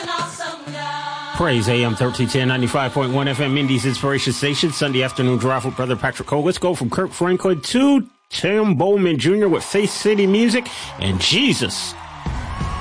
Praise AM 1310, 95.1 FM, Indy's Inspiration Station. Sunday afternoon drive with Brother Patrick Cole. Let's go from Kirk Franklin to Tim Bowman Jr. with Faith City Music and Jesus